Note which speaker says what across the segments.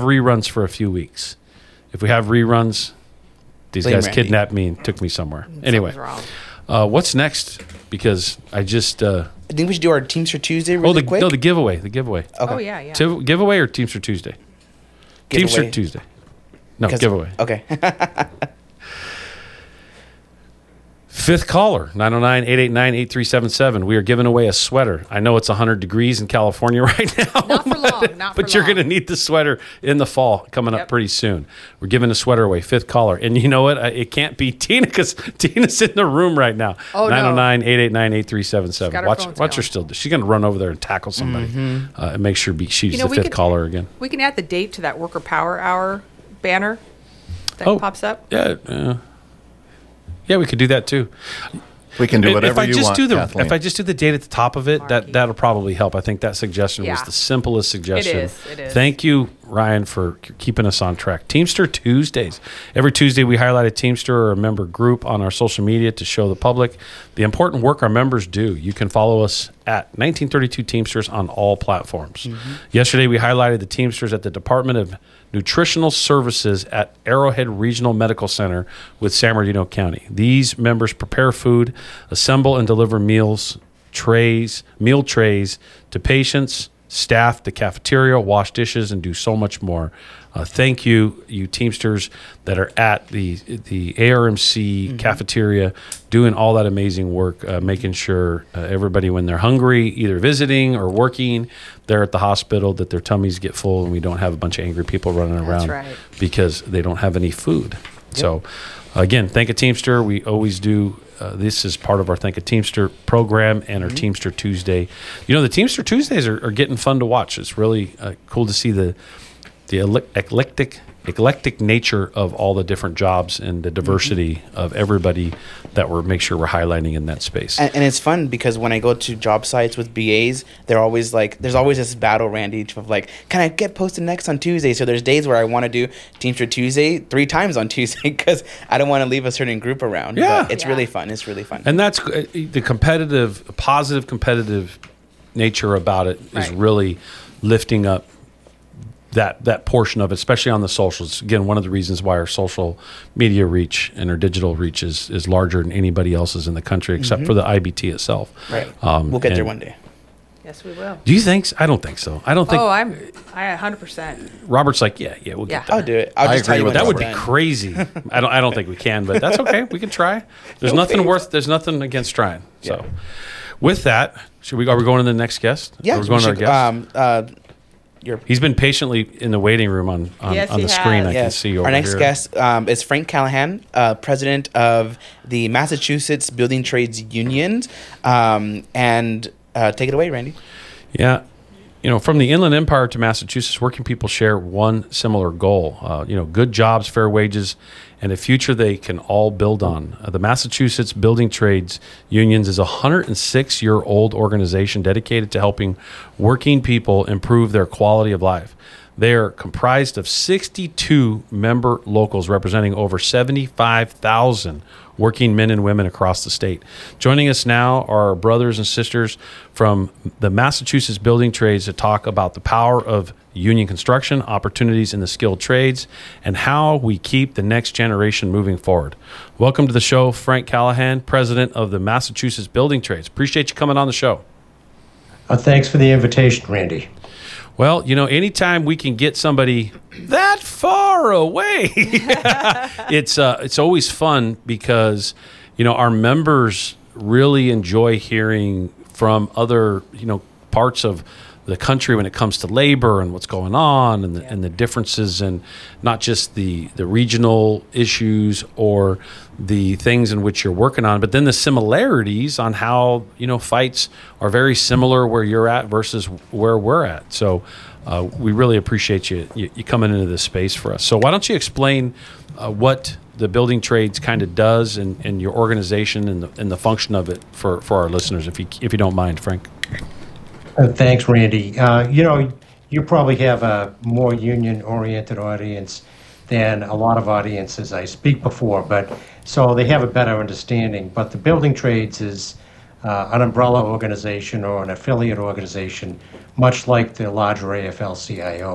Speaker 1: reruns for a few weeks. If we have reruns, these
Speaker 2: Blame
Speaker 1: guys
Speaker 2: Randy.
Speaker 1: kidnapped me and took me somewhere. Anyway,
Speaker 3: Something's wrong.
Speaker 1: what's next? Because I just
Speaker 2: I think we should do our Teamster Tuesday really quick.
Speaker 1: the giveaway. The giveaway.
Speaker 2: Okay.
Speaker 3: Oh, yeah.
Speaker 1: Giveaway or Teamster Tuesday?
Speaker 2: Giveaway.
Speaker 1: Teamster Tuesday. No,
Speaker 2: 'Cause-
Speaker 1: giveaway.
Speaker 2: Okay.
Speaker 1: Fifth caller, 909-889-8377. We are giving away a sweater. I know it's 100 degrees in California right now.
Speaker 3: Not for long. Not for
Speaker 1: But you're
Speaker 3: long.
Speaker 1: going to need the sweater in the fall coming up
Speaker 3: Yep.
Speaker 1: pretty soon. We're giving a sweater away, fifth caller. And you know what? It can't be Tina because Tina's in the room right now.
Speaker 3: Oh, no.
Speaker 1: 909-889-8377.
Speaker 3: got her
Speaker 1: Watch
Speaker 3: phone
Speaker 1: her
Speaker 3: going.
Speaker 1: still. She's going to run over there and tackle somebody and make sure she's the
Speaker 3: we
Speaker 1: fifth
Speaker 3: could-
Speaker 1: caller again.
Speaker 3: We can add the date to that Worker Power Hour banner that
Speaker 1: Oh.
Speaker 3: pops up.
Speaker 1: Yeah, we could do that too.
Speaker 4: We can do whatever you want, Kathleen.
Speaker 1: If I just do the date at the top of it,
Speaker 3: Marky.
Speaker 1: that'll probably help. I think that suggestion was
Speaker 3: Yeah.
Speaker 1: the simplest suggestion.
Speaker 3: It is.
Speaker 1: Thank you, Ryan, for keeping us on track. Teamster Tuesdays. Every Tuesday, we highlight a Teamster or a member group on our social media to show the public the important work our members do. You can follow us at 1932 Teamsters on all platforms. Yesterday, we highlighted the Teamsters at the Department of Nutritional Services at Arrowhead Regional Medical Center with San Bernardino County. These members prepare food, assemble and deliver meal trays to patients, staff the cafeteria, wash dishes, and do so much more. Thank you, you Teamsters that are at the ARMC cafeteria doing all that amazing work, making sure everybody, when they're hungry, either visiting or working, they're at the hospital, that their tummies get full and we don't have a bunch of angry people running around
Speaker 3: right.
Speaker 1: because they don't have any food. So, again, thank a Teamster. We always do. This is part of our Thank a Teamster program and our Teamster Tuesday. You know, the Teamster Tuesdays are getting fun to watch. It's really cool to see the eclectic nature of all the different jobs and the diversity of everybody that make sure we're highlighting in that space.
Speaker 2: And it's fun because when I go to job sites with BAs, they're always like, there's always this battle, Randy, of like, can I get posted next on Tuesday? So there's days where I want to do Teamster Tuesday 3 times on Tuesday because I don't want to leave a certain group around.
Speaker 1: Yeah.
Speaker 2: But it's
Speaker 3: Yeah.
Speaker 2: really fun. It's really fun.
Speaker 1: And that's the positive competitive nature about it is
Speaker 3: Right.
Speaker 1: really lifting up that portion of it, especially on the socials. Again, one of the reasons why our social media reach and our digital reach is larger than anybody else's in the country, except for the IBT itself.
Speaker 2: Right. We'll get there
Speaker 1: and
Speaker 2: one day.
Speaker 3: Yes, we will.
Speaker 1: Do you think? I don't think so. I don't think.
Speaker 3: Oh, I 100%.
Speaker 1: Robert's like, yeah, we'll
Speaker 3: Yeah.
Speaker 1: get there.
Speaker 2: I'll do it. I'll
Speaker 4: I
Speaker 2: just tell
Speaker 4: agree
Speaker 2: you
Speaker 4: with
Speaker 2: when
Speaker 1: That
Speaker 2: it's
Speaker 1: would be
Speaker 2: done.
Speaker 1: crazy. I don't think we can, but that's okay. We can try. There's nothing against trying. So, with that, are we going to the next guest?
Speaker 2: Yeah.
Speaker 1: Are we going to our guest? He's been patiently in the waiting room on
Speaker 3: Yes,
Speaker 1: the
Speaker 3: he
Speaker 1: screen.
Speaker 3: has.
Speaker 1: I can see over
Speaker 2: Our next
Speaker 1: here.
Speaker 2: guest is Frank Callahan, president of the Massachusetts Building Trades Union. And take it away, Randy.
Speaker 1: Yeah. From the Inland Empire to Massachusetts, working people share one similar goal. Good jobs, fair wages, and a future they can all build on. The Massachusetts Building Trades Unions is a 106-year-old organization dedicated to helping working people improve their quality of life. They are comprised of 62 member locals representing over 75,000 working men and women across the state. Joining us now are our brothers and sisters from the Massachusetts Building Trades to talk about the power of union construction, opportunities in the skilled trades, and how we keep the next generation moving forward. Welcome to the show, Frank Callahan, president of the Massachusetts Building Trades. Appreciate you coming on the show.
Speaker 5: Thanks for the invitation, Randy.
Speaker 1: Well, anytime we can get somebody that far away, it's always fun because, our members really enjoy hearing from other, parts of the country when it comes to labor and what's going on and the differences and not just the regional issues or the things in which you're working on, but then the similarities on how, fights are very similar where you're at versus where we're at. So we really appreciate you coming into this space for us. So why don't you explain what the Building Trades kind of does and your organization and the function of it for our listeners, if you don't mind, Frank.
Speaker 5: Thanks, Randy. You probably have a more union-oriented audience than a lot of audiences I speak before, but so they have a better understanding. But the Building Trades is an umbrella organization or an affiliate organization, much like the larger AFL-CIO.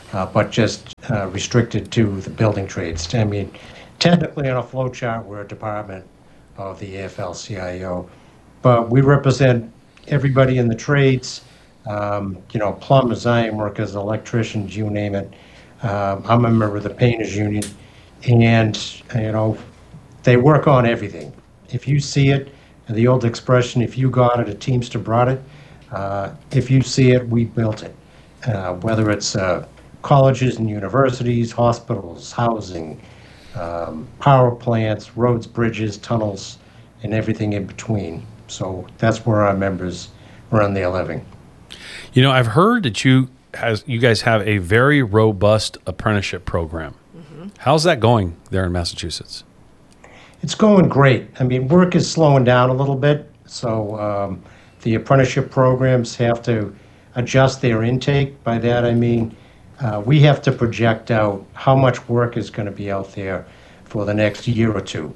Speaker 5: but just restricted to the building trades. I mean, technically on a flow chart, we're a department of the AFL-CIO, but we represent everybody in the trades, plumbers, iron workers, electricians, you name it. I'm a member of the painters union, and, they work on everything. If you see it, the old expression, if you got it, a Teamster brought it. If you see it, we built it. Whether it's colleges and universities, hospitals, housing, power plants, roads, bridges, tunnels, and everything in between. So that's where our members earn their living.
Speaker 1: I've heard that you guys have a very robust apprenticeship program. Mm-hmm. How's that going there in Massachusetts?
Speaker 5: It's going great. I mean, work is slowing down a little bit, so the apprenticeship programs have to adjust their intake. By that I mean we have to project out how much work is going to be out there for the next year or two,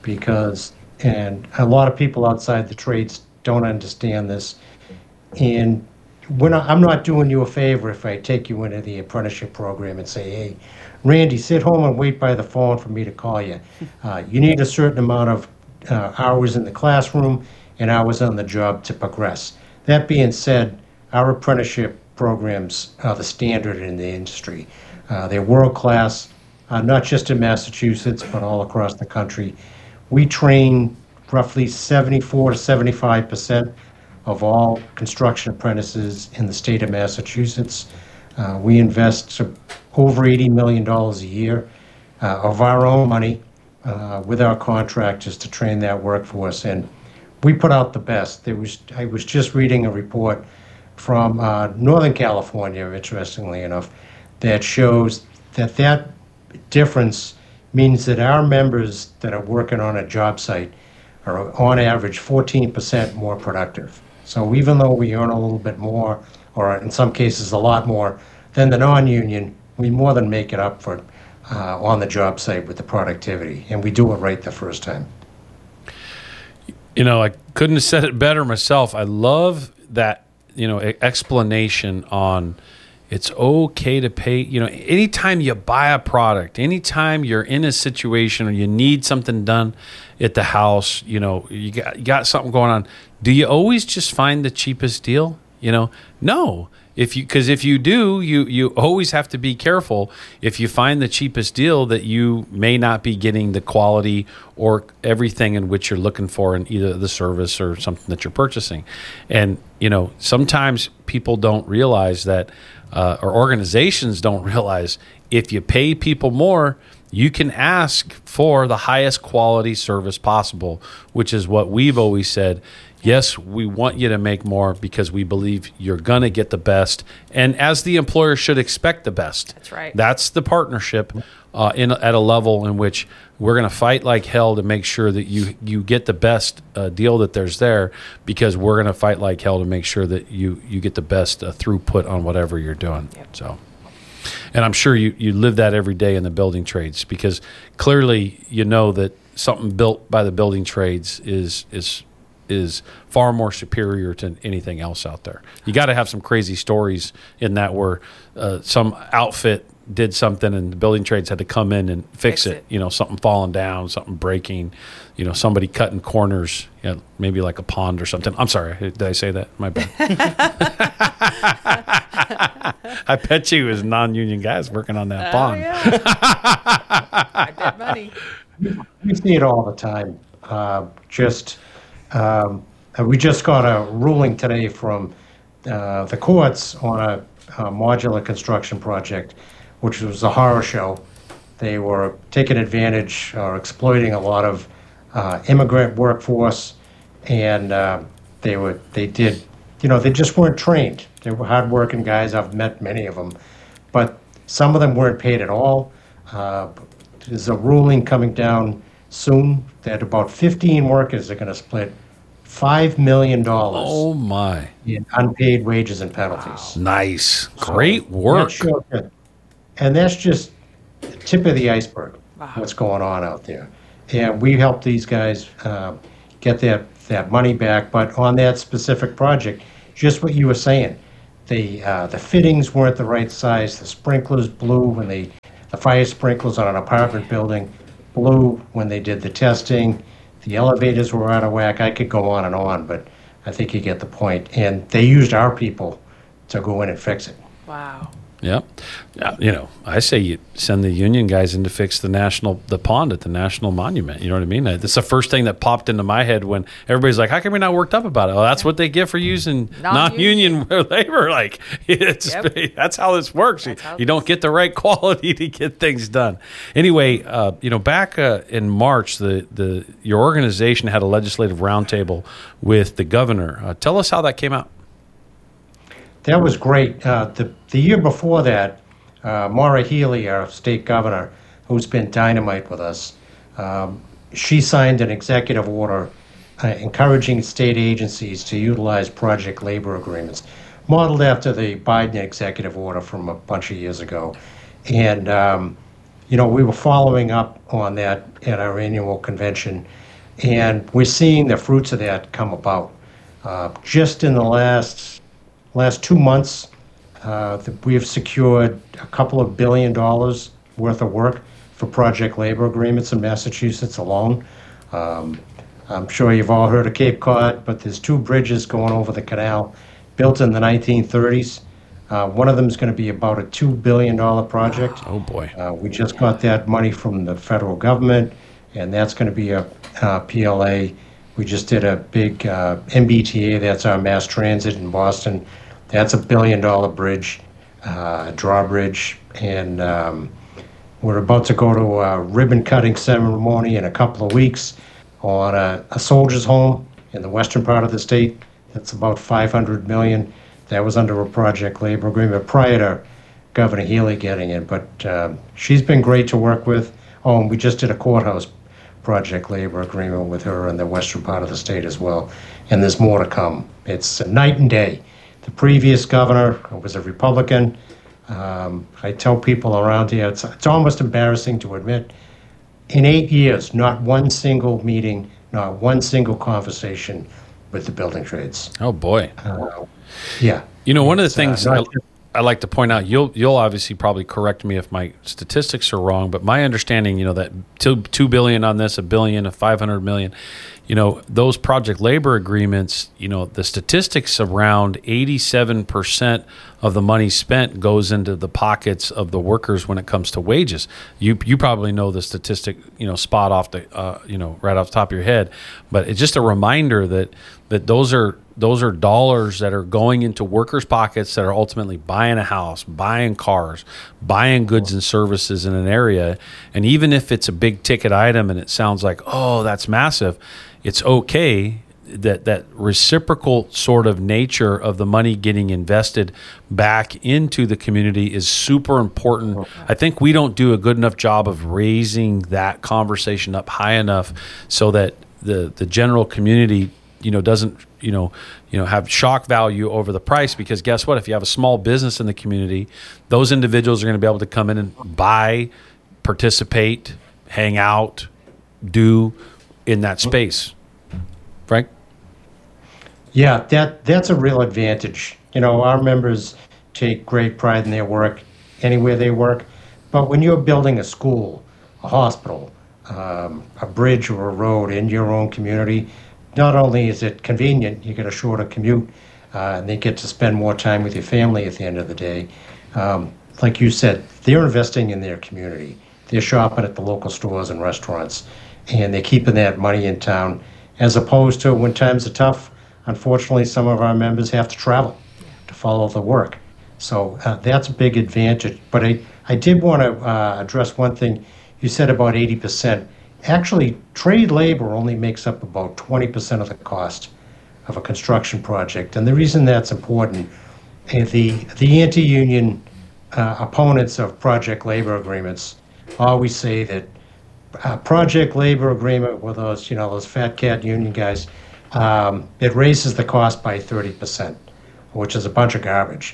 Speaker 5: and a lot of people outside the trades don't understand this. And I'm not doing you a favor if I take you into the apprenticeship program and say, hey, Randy, sit home and wait by the phone for me to call you. You need a certain amount of hours in the classroom and hours on the job to progress. That being said, our apprenticeship programs are the standard in the industry. They're world-class, not just in Massachusetts, but all across the country. We train roughly 74 to 75% of all construction apprentices in the state of Massachusetts. We invest over $80 million a year of our own money with our contractors to train that workforce, and we put out the best. I was just reading a report from Northern California, interestingly enough, that shows that difference means that our members that are working on a job site are on average 14% more productive. So even though we earn a little bit more, or in some cases a lot more, than the non-union, we more than make it up for on the job site with the productivity, and we do it right the first time.
Speaker 1: I couldn't have said it better myself. I love that, explanation on it's okay to pay. Anytime you buy a product, anytime you're in a situation or you need something done at the house, you got something going on, do you always just find the cheapest deal? No. Because if you do, you always have to be careful. If you find the cheapest deal, that you may not be getting the quality or everything in which you're looking for in either the service or something that you're purchasing. And sometimes people don't realize that, or organizations don't realize, if you pay people more, you can ask for the highest quality service possible, which is what we've always said. Yes, we want you to make more because we believe you're going to get the best. And as the employer should expect the best.
Speaker 3: That's right.
Speaker 1: That's the partnership at a level in which we're going to fight like hell to make sure that you get the best deal that there's there, because we're going to fight like hell to make sure that you get the best throughput on whatever you're doing. Yep. So, and I'm sure you live that every day in the building trades, because clearly that something built by the building trades is far more superior to anything else out there. You got to have some crazy stories in that where some outfit did something and the building trades had to come in and fix it. Something falling down, something breaking, somebody cutting corners, maybe like a pond or something. I'm sorry, did I say that? My bad. I bet you it was non-union guys working on that pond.
Speaker 3: Yeah. I bet money.
Speaker 5: We see it all the time. We just got a ruling today from the courts on a modular construction project, which was a horror show. They were taking advantage or exploiting a lot of immigrant workforce, and they just weren't trained. They were hardworking guys. I've met many of them, but some of them weren't paid at all. There's a ruling coming down soon that about 15 workers are going to split $5 million.
Speaker 1: Oh my!
Speaker 5: In unpaid wages and penalties.
Speaker 1: Nice, great work.
Speaker 5: And that's just the tip of the iceberg. Wow. What's going on out there? And we help these guys get that money back. But on that specific project, just what you were saying, The fittings weren't the right size. The sprinklers blew when the fire sprinklers on an apartment building blew when they did the testing. The elevators were out of whack. I could go on, but I think you get the point. And they used our people to go in and fix it.
Speaker 3: Wow.
Speaker 1: Yep. I say you send the union guys in to fix the pond at the National Monument. You know what I mean? That's the first thing that popped into my head when everybody's like, how come we're not worked up about it? Oh, that's what they get for using non-union labor. Like, that's how this works. You don't get the right quality to get things done. Anyway, back in March, your organization had a legislative roundtable with the governor. Tell us how that came out.
Speaker 5: That was great. The year before that, Maura Healey, our state governor, who's been dynamite with us, she signed an executive order encouraging state agencies to utilize project labor agreements, modeled after the Biden executive order from a bunch of years ago. And, we were following up on that at our annual convention, and we're seeing the fruits of that come about. Just in the last 2 months, we have secured a couple of $1 billion worth of work for project labor agreements in Massachusetts alone. I'm sure you've all heard of Cape Cod, but there's 2 bridges going over the canal built in the 1930s. One of them is going to be about a $2 billion project.
Speaker 1: Oh, boy.
Speaker 5: We just got that money from the federal government, and that's going to be a PLA. We just did a big MBTA, that's our mass transit in Boston. That's a $1 billion bridge, drawbridge, and we're about to go to a ribbon cutting ceremony in a couple of weeks on a soldier's home in the western part of the state. That's about $500 million. That was under a project labor agreement prior to Governor Healey getting it, but she's been great to work with. Oh, and we just did a courthouse project labor agreement with her in the western part of the state as well, and there's more to come. It's night and day. The previous governor was a Republican. I tell people around here, it's almost embarrassing to admit, in 8 years, not one single meeting, not one single conversation with the building trades.
Speaker 1: Oh, boy.
Speaker 5: Yeah.
Speaker 1: One of the things I like to point out, you'll obviously probably correct me if my statistics are wrong, but my understanding, that $2 billion on this, $1 billion, $500 million, those project labor agreements, the statistics around 87% of the money spent goes into the pockets of the workers when it comes to wages. You probably know the statistic, spot off the, right off the top of your head, but it's just a reminder that those are dollars that are going into workers' pockets that are ultimately buying a house, buying cars, buying goods and services in an area. And even if it's a big ticket item and it sounds like, oh, that's massive, it's okay that reciprocal sort of nature of the money getting invested back into the community is super important. I think we don't do a good enough job of raising that conversation up high enough so that the general community doesn't have shock value over the price, because guess what? If you have a small business in the community, those individuals are going to be able to come in and buy, participate, hang out, do in that space. Frank?
Speaker 5: Yeah, that's a real advantage. Our members take great pride in their work anywhere they work, but when you're building a school, a hospital, a bridge or a road in your own community, not only is it convenient, you get a shorter commute, and they get to spend more time with your family at the end of the day. Like you said, they're investing in their community. They're shopping at the local stores and restaurants, and they're keeping that money in town, as opposed to when times are tough, unfortunately, some of our members have to travel to follow the work. So that's a big advantage. But I did want to address one thing you said about 80%. Actually, trade labor only makes up about 20% of the cost of a construction project. And the reason that's important, the anti-union opponents of project labor agreements always say that project labor agreement with those fat cat union guys, it raises the cost by 30%, which is a bunch of garbage.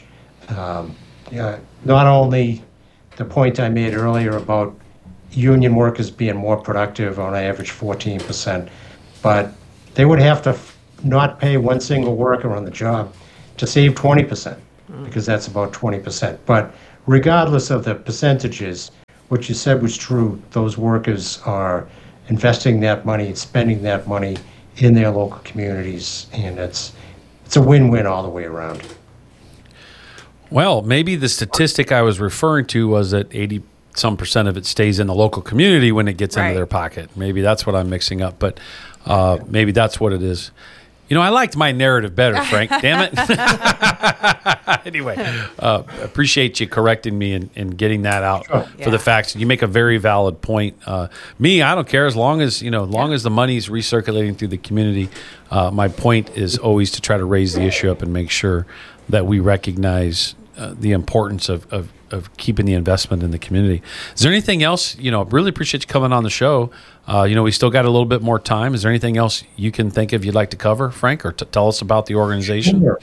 Speaker 5: Not only the point I made earlier about union workers being more productive, on average 14%, but they would have to not pay one single worker on the job to save 20%. because that's about 20%. But regardless of the percentages, what you said was true. Those workers are investing that money and spending that money in their local communities, and it's a win-win all the way around.
Speaker 1: Well, maybe the statistic I was referring to was that 80% of it stays in the local community when it gets into their pocket. Maybe that's what I'm mixing up, but maybe that's what it is. I liked my narrative better, Frank. Damn it. Anyway, appreciate you correcting me and getting that out for the facts. You make a very valid point. Me, I don't care as long as the money's recirculating through the community. My point is always to try to raise the issue up and make sure that we recognize the importance of keeping the investment in the community. Is there anything else? Really appreciate you coming on the show. We still got a little bit more time. Is there anything else you can think of you'd like to cover, Frank, or tell us about the organization?
Speaker 5: Sure.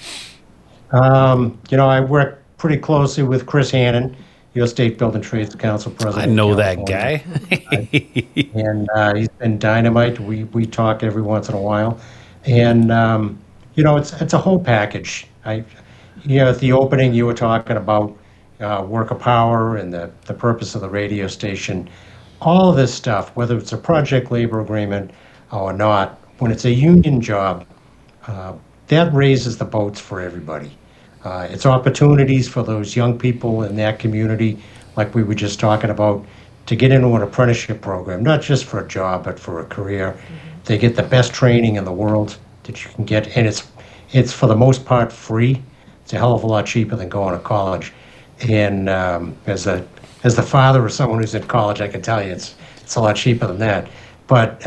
Speaker 5: I work pretty closely with Chris Hannon, U.S. State Building Trades Council president.
Speaker 1: I know that guy.
Speaker 5: And he's been dynamite. We talk every once in a while. And, it's a whole package. At the opening, you were talking about worker power and the purpose of the radio station. All of this stuff, whether it's a project labor agreement or not, when it's a union job, that raises the boats for everybody. It's opportunities for those young people in that community, like we were just talking about, to get into an apprenticeship program, not just for a job, but for a career. They get the best training in the world that you can get, and it's for the most part free. It's a hell of a lot cheaper than going to college. And as the father of someone who's in college, I can tell you it's a lot cheaper than that. But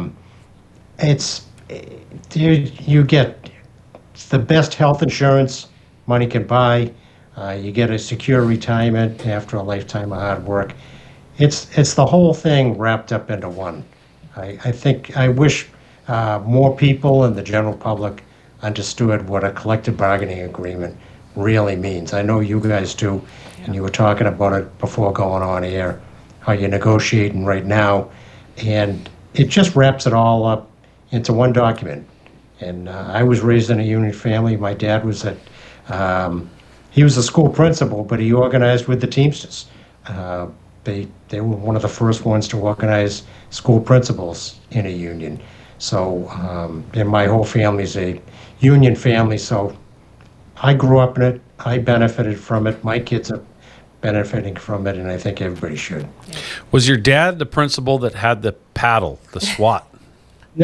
Speaker 5: you get the best health insurance money can buy. You get a secure retirement after a lifetime of hard work. It's the whole thing wrapped up into one. I wish more people and the general public understood what a collective bargaining agreement really means. I know you guys do, and you were talking about it before going on air, how you're negotiating right now, and it just wraps it all up into one document. And I was raised in a union family. My dad was he was a school principal, but he organized with the Teamsters. They were one of the first ones to organize school principals in a union. So, and my whole family's a union family, so I grew up in it. I benefited from it. My kids are benefiting from it, and I think everybody should.
Speaker 1: Was your dad the principal that had the paddle, the SWAT?
Speaker 5: No.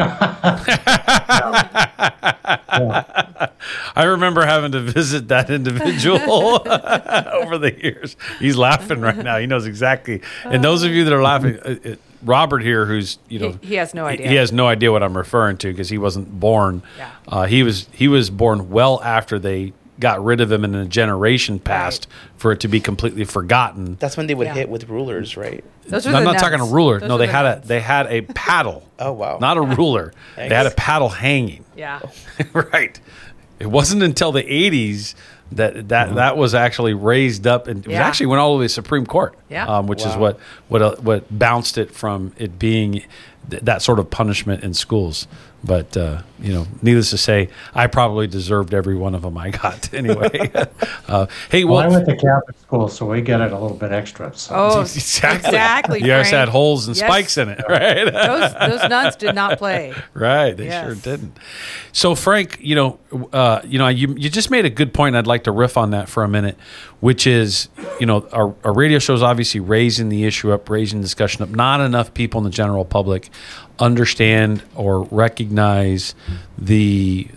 Speaker 1: I remember having to visit that individual over the years. He's laughing right now. He knows exactly. And those of you that are laughing, Robert here, who's
Speaker 3: he has no idea.
Speaker 1: He has no idea what I'm referring to because he wasn't born.
Speaker 3: Yeah.
Speaker 1: He was born well after they got rid of him and a generation passed for it to be completely forgotten.
Speaker 2: That's when they would hit with rulers, right?
Speaker 1: I'm not talking a ruler. No, they had a paddle.
Speaker 2: Oh wow!
Speaker 1: Not a ruler. Thanks. They had a paddle hanging.
Speaker 3: Yeah.
Speaker 1: Right. It wasn't until the 80s that was actually raised up, and it was actually went all the way to the Supreme Court.
Speaker 3: Yeah.
Speaker 1: Which is what bounced it from it being that sort of punishment in schools. But, needless to say, I probably deserved every one of them I got anyway. Hey, well,
Speaker 5: I went to Catholic school, so we got it a little bit extra. So.
Speaker 3: Oh, exactly.
Speaker 1: You guys had holes and spikes in it, right?
Speaker 3: Those nuns did not play.
Speaker 1: Right, they sure didn't. So, Frank, you just made a good point. I'd like to riff on that for a minute, which is, our radio show is obviously raising the issue up, raising discussion up. Not enough people in the general public understand or recognize the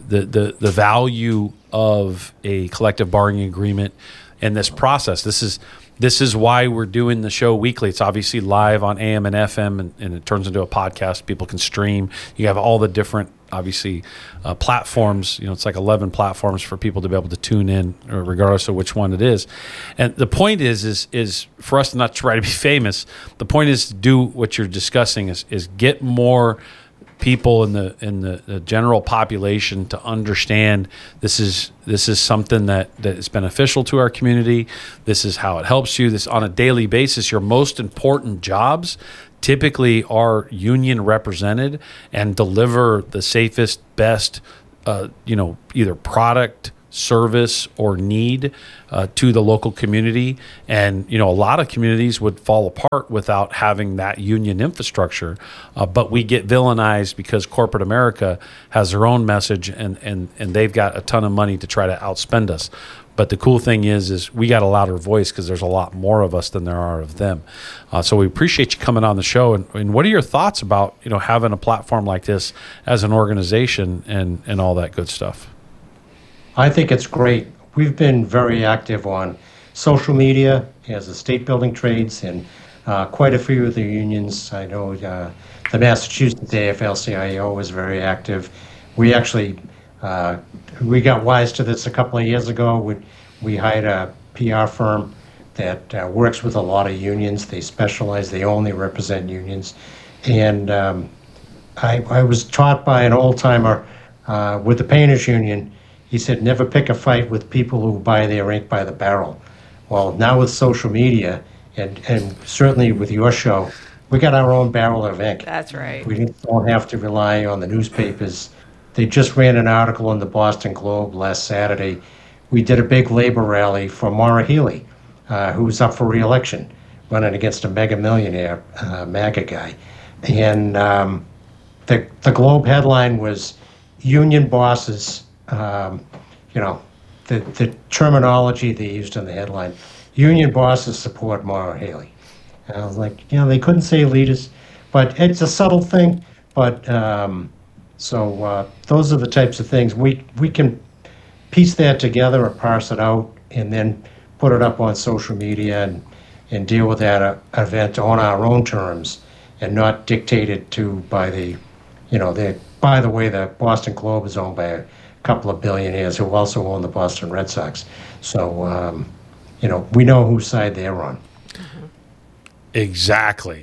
Speaker 1: value of a collective bargaining agreement and this process. This is why we're doing the show weekly. It's obviously live on AM and FM, and it turns into a podcast. People can stream. You have all the different, obviously, platforms. It's like 11 platforms for people to be able to tune in, regardless of which one it is. And the point is for us to not try to be famous. The point is to do what you're discussing is get more people in the general population to understand this is something that is beneficial to our community. This is how it helps you. This on a daily basis. Your most important jobs typically are union represented and deliver the safest, best, either product service or need to the local community. And, a lot of communities would fall apart without having that union infrastructure. But we get villainized because corporate America has their own message and they've got a ton of money to try to outspend us. But the cool thing is we got a louder voice because there's a lot more of us than there are of them. So we appreciate you coming on the show. And what are your thoughts about, having a platform like this as an organization and all that good stuff?
Speaker 5: I think it's great. We've been very active on social media as the state building trades and quite a few of the unions. I know the Massachusetts AFL-CIO is very active. We actually we got wise to this a couple of years ago. We hired a PR firm that works with a lot of unions. They specialize, they only represent unions. And I was taught by an old-timer with the Painters Union. He said, never pick a fight with people who buy their ink by the barrel. Well, now with social media and certainly with your show, we got our own barrel of ink.
Speaker 3: That's right.
Speaker 5: We don't have to rely on the newspapers. They just ran an article in the Boston Globe last Saturday. We did a big labor rally for Maura Healey, who's up for re-election, running against a mega millionaire, MAGA guy. And the Globe headline was union bosses, the terminology they used in the headline, union bosses support Maura Healey. And I was like, they couldn't say leaders, but it's a subtle thing. But so those are the types of things we can piece that together or parse it out and then put it up on social media and deal with that event on our own terms and not dictated to by the, by the way, the Boston Globe is owned by a couple of billionaires who also own the Boston Red Sox. So, we know whose side they're on.
Speaker 1: Exactly.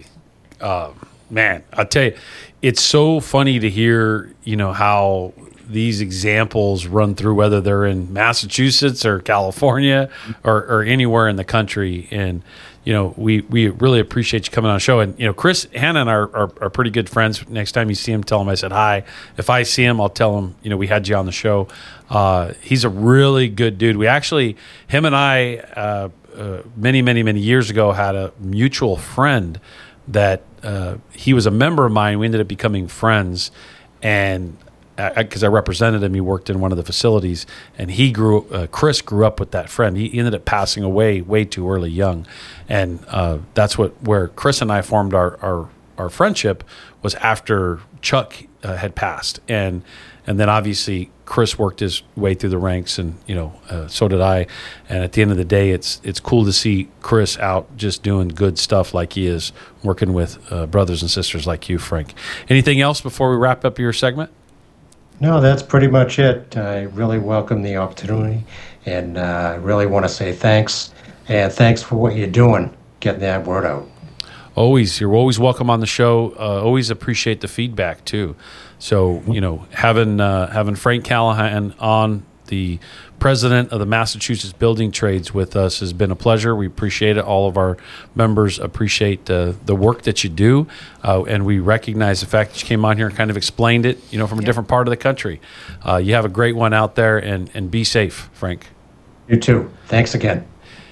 Speaker 1: Man, I'll tell you, it's so funny to hear, how these examples run through, whether they're in Massachusetts or California or anywhere in the country. And, we really appreciate you coming on the show. And, Chris Hannon are pretty good friends. Next time you see him, tell him I said hi. If I see him, I'll tell him, we had you on the show. He's a really good dude. We actually, him and I, many, many, many years ago, had a mutual friend that he was a member of mine. We ended up becoming friends. And because I represented him, he worked in one of the facilities, and Chris grew up with that friend. He ended up passing away way too early, young, and that's where Chris and I formed our friendship was after Chuck had passed, and then obviously Chris worked his way through the ranks, and so did I. And at the end of the day, it's cool to see Chris out just doing good stuff like he is, working with brothers and sisters like you, Frank. Anything else before we wrap up your segment?
Speaker 5: No, that's pretty much it. I really welcome the opportunity, and I really want to say thanks, and thanks for what you're doing, getting that word out.
Speaker 1: You're always welcome on the show. Always appreciate the feedback too. So having Frank Callahan on, the president of the Massachusetts Building Trades, with us has been a pleasure. We appreciate it. All of our members appreciate the work that you do, and we recognize the fact that you came on here and kind of explained it, from a different part of the country. You have a great one out there, and be safe, Frank.
Speaker 5: You too. Thanks again.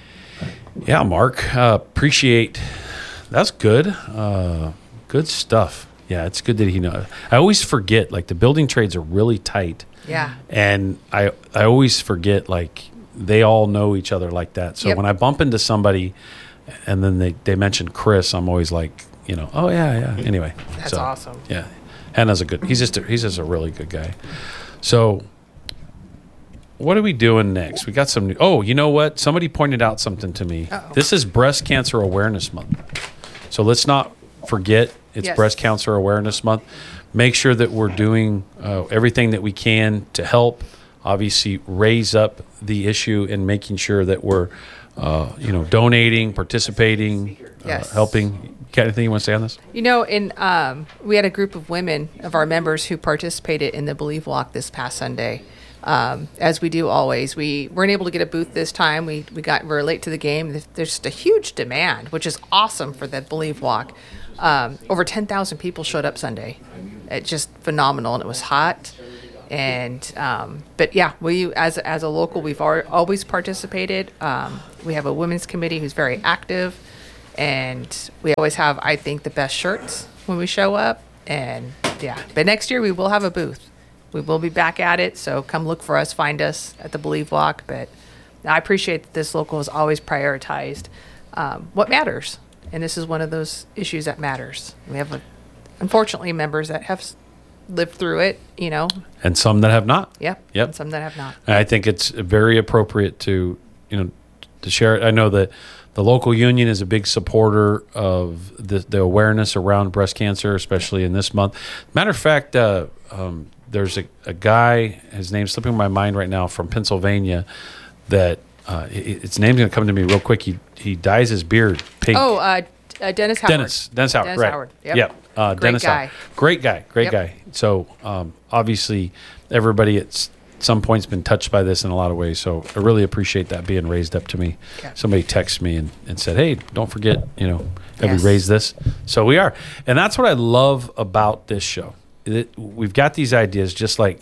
Speaker 1: Yeah, Mark. Appreciate. That's good. Good stuff. Yeah, it's good that he knows. I always forget, the building trades are really tight.
Speaker 3: Yeah.
Speaker 1: And I always forget, they all know each other like that. So when I bump into somebody and then they mention Chris, I'm always like, oh, yeah. Anyway.
Speaker 3: That's awesome.
Speaker 1: Yeah. Hannah's he's just a really good guy. So what are we doing next? We got some new, you know what? Somebody pointed out something to me. Uh-oh. This is Breast Cancer Awareness Month. So let's not forget it's Breast Cancer Awareness Month. Make sure that we're doing everything that we can to help, obviously, raise up the issue and making sure that we're, donating, participating, helping. Anything you want to say on this?
Speaker 3: We had a group of women of our members who participated in the Believe Walk this past Sunday. As we do always. We weren't able to get a booth this time. We got very late to the game. There's just a huge demand, which is awesome for the Believe Walk. Over 10,000 people showed up Sunday. It's just phenomenal, and it was hot. And but yeah, we as a local, we've always participated. We have a women's committee who's very active, and we always have, I think, the best shirts when we show up. And yeah, but next year we will have a booth. We will be back at it, so come look for us, find us at the Believe Walk. But I appreciate that this local has always prioritized what matters, and this is one of those issues that matters. We have, unfortunately, members that have lived through it,
Speaker 1: and some that have not.
Speaker 3: Yep. And some that have not.
Speaker 1: And I think it's very appropriate to share it. I know that the local union is a big supporter of the awareness around breast cancer, especially in this month. Matter of fact, there's a guy, his name's slipping my mind right now, from Pennsylvania, that its name's going to come to me real quick. He dyes his beard pink.
Speaker 3: Dennis Howard.
Speaker 1: Dennis Howard.
Speaker 3: Dennis
Speaker 1: right.
Speaker 3: Howard.
Speaker 1: Yep.
Speaker 3: Great
Speaker 1: Dennis
Speaker 3: guy.
Speaker 1: Howard. Great guy. So obviously everybody at some point's been touched by this in a lot of ways. So I really appreciate that being raised up to me.
Speaker 3: Okay.
Speaker 1: Somebody texted me and said, "Hey, don't forget, have
Speaker 3: Yes.
Speaker 1: we raised this?" So we are. And that's what I love about this show. We've got these ideas, just like,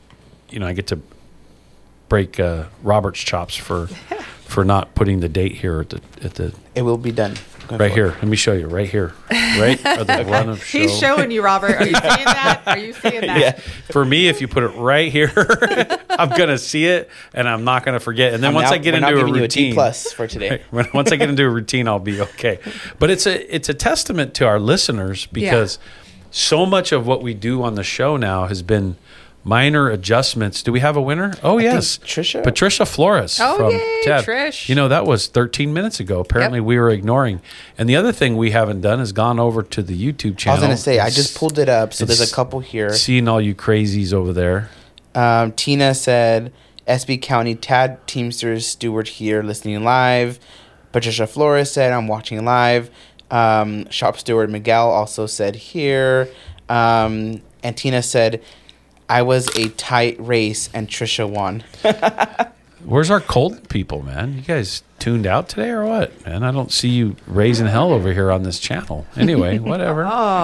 Speaker 1: I get to break Robert's chops for not putting the date here at the
Speaker 2: It will be done.
Speaker 1: right here. Let me show you right here. Right at the run of show.
Speaker 3: He's showing you, Robert. Are you seeing that? Are you seeing that?
Speaker 2: Yeah.
Speaker 1: For me, if you put it right here, I'm gonna see it and I'm not gonna forget. And then once I get into a routine,
Speaker 2: you a D+ for today.
Speaker 1: once I get into a routine, I'll be okay. But it's a testament to our listeners, because so much of what we do on the show now has been minor adjustments. Do we have a winner? Oh, yes. Patricia Flores from
Speaker 3: yay,
Speaker 1: TED.
Speaker 3: Trish.
Speaker 1: That was 13 minutes ago. Apparently we were ignoring. And the other thing we haven't done is gone over to the YouTube channel.
Speaker 2: I was going to say, I just pulled it up, so there's a couple here.
Speaker 1: Seeing all you crazies over there.
Speaker 2: Tina said, SB County TAD Teamsters Stewart here, listening live. Patricia Flores said, I'm watching live. Shop Steward Miguel also said here. And Tina said, I was a tight race and Trisha won.
Speaker 1: Where's our Colton people, man? You guys tuned out today or what? Man, I don't see you raising hell over here on this channel. Anyway, whatever.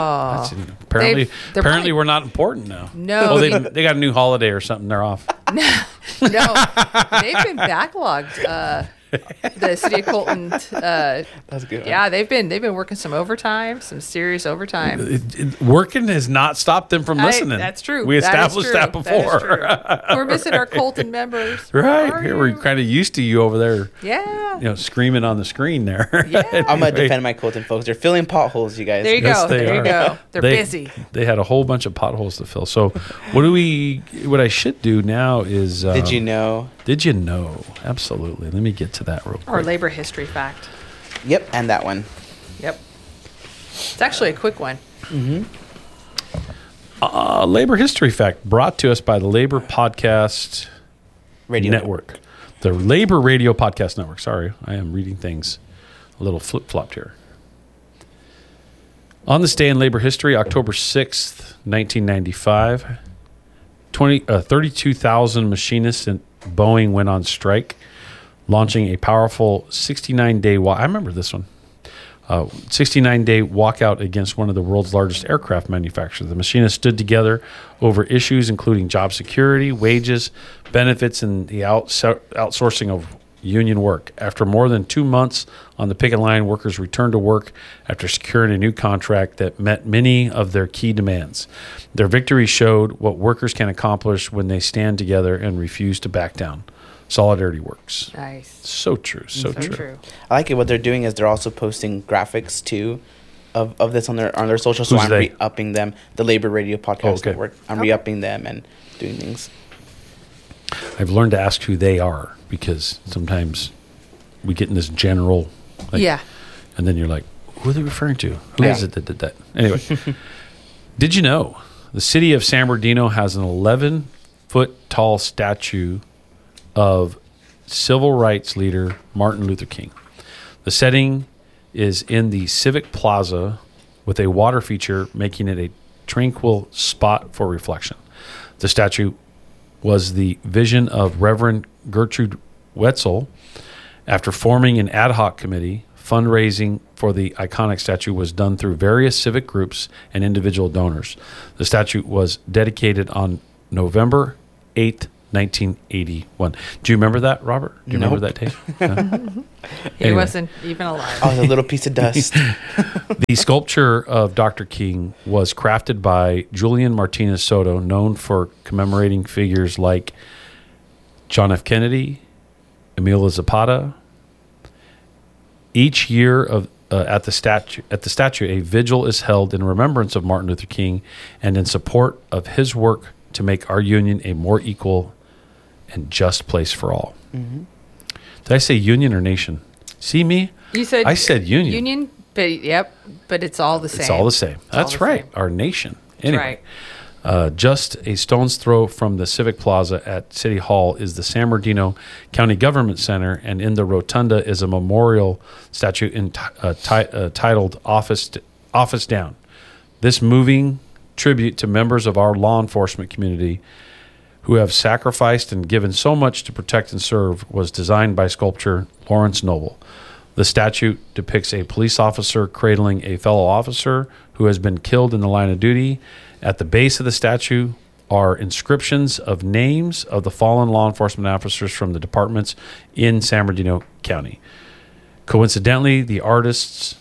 Speaker 1: Apparently we're not important now.
Speaker 3: No.
Speaker 1: Oh, they got a new holiday or something. They're off.
Speaker 3: No, they've been backlogged. The city of Colton.
Speaker 2: That's a good one.
Speaker 3: Yeah, they've been working some overtime, some serious overtime.
Speaker 1: Working has not stopped them from listening.
Speaker 3: That's true.
Speaker 1: We established that before.
Speaker 3: We're missing our Colton members.
Speaker 1: Right. Here we're kind of used to you over there.
Speaker 3: Yeah.
Speaker 1: Screaming on the screen there.
Speaker 3: Yeah.
Speaker 2: I'm going to defend my Colton folks. They're filling potholes, you guys.
Speaker 3: There you go. There you go. They're busy.
Speaker 1: They had a whole bunch of potholes to fill. So what I should do now is...
Speaker 2: Did you know?
Speaker 1: Did you know? Absolutely. Let me get to that real quick.
Speaker 3: Our labor history fact.
Speaker 2: Yep, and that one.
Speaker 3: Yep. It's actually a quick one.
Speaker 2: Mm-hmm.
Speaker 1: Labor history fact brought to us by the Labor Podcast
Speaker 2: Radio
Speaker 1: Network. The Labor Radio Podcast Network. Sorry, I am reading things a little flip-flopped here. On this day in labor history, October 6th, 1995, 32,000 machinists in Boeing went on strike, launching a powerful 69-day I remember this one. 69-day walkout against one of the world's largest aircraft manufacturers. The machinists stood together over issues including job security, wages, benefits, and the outsourcing of union work. After more than 2 months on the picket line, workers returned to work after securing a new contract that met many of their key demands. Their victory showed what workers can accomplish when they stand together and refuse to back down. Solidarity works.
Speaker 3: Nice.
Speaker 1: So true. So true.
Speaker 2: I like it. What they're doing is they're also posting graphics too of this on their social. So I'm re-upping them. The Labor Radio Podcast Network. I'm re-upping them and doing things.
Speaker 1: I've learned to ask who they are, because sometimes we get in this general, and then you're like, who are they referring to? Who is it that did that? Anyway, did you know the city of San Bernardino has an 11-foot tall statue of civil rights leader Martin Luther King? The setting is in the Civic Plaza with a water feature, making it a tranquil spot for reflection. The statue was the vision of Reverend Gertrude Wetzel. After forming an ad hoc committee, fundraising for the iconic statue was done through various civic groups and individual donors. The statue was dedicated on November 8th, 1981. Do you remember that, Robert? Do you remember that date?
Speaker 3: He wasn't even alive.
Speaker 2: I was a little piece of dust.
Speaker 1: The sculpture of Dr. King was crafted by Julian Martinez Soto, known for commemorating figures like John F. Kennedy, Emilio Zapata. Each year at the statue, a vigil is held in remembrance of Martin Luther King and in support of his work to make our union a more equal and just place for all. Mm-hmm. Did I say union or nation? See me?
Speaker 3: You said
Speaker 1: I said union.
Speaker 3: Union, but it's all the same.
Speaker 1: It's all the same. That's right. Same. Our nation. Anyway, just a stone's throw from the Civic Plaza at City Hall is the San Bernardino County Government Center, and in the rotunda is a memorial statue titled Office Down. This moving tribute to members of our law enforcement community who have sacrificed and given so much to protect and serve was designed by sculptor Lawrence Noble. The statue depicts a police officer cradling a fellow officer who has been killed in the line of duty. At the base of the statue are inscriptions of names of the fallen law enforcement officers from the departments in San Bernardino County. Coincidentally, the artist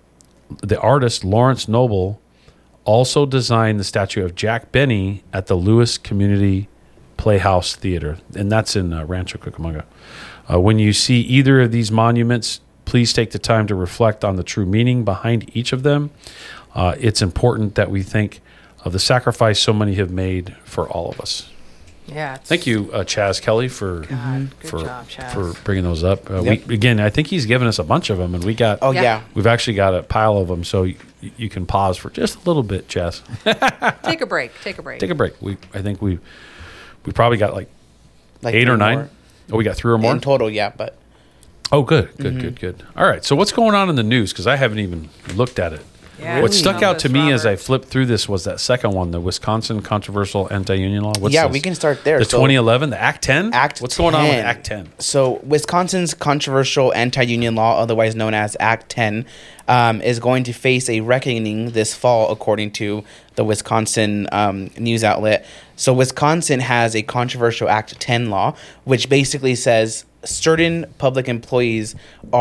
Speaker 1: Lawrence Noble also designed the statue of Jack Benny at the Lewis Community Playhouse Theater, and that's in Rancho Cucamonga. When you see either of these monuments, please take the time to reflect on the true meaning behind each of them. It's important that we think of the sacrifice so many have made for all of us.
Speaker 3: Yeah.
Speaker 1: Thank you, Chaz Kelly, for
Speaker 3: good job, Chaz.
Speaker 1: for bringing those up. I think he's given us a bunch of them, and we got.
Speaker 2: Oh yeah.
Speaker 1: We've actually got a pile of them, so you can pause for just a little bit, Chaz.
Speaker 3: Take a break.
Speaker 1: Take a break. I think we probably got like 8 or 9. More. Oh, we got 3 or more
Speaker 2: in total. Yeah, but.
Speaker 1: Oh, good. All right. So what's going on in the news? Because I haven't even looked at it.
Speaker 3: Yeah,
Speaker 1: what stuck out to me as I flipped through this was that second one, the Wisconsin controversial anti-union law. What's this?
Speaker 2: We can start there.
Speaker 1: The 2011, the Act 10? What's going on with Act 10?
Speaker 2: So Wisconsin's controversial anti-union law, otherwise known as Act 10, is going to face a reckoning this fall, according to the Wisconsin news outlet. So Wisconsin has a controversial Act 10 law, which basically says certain public employees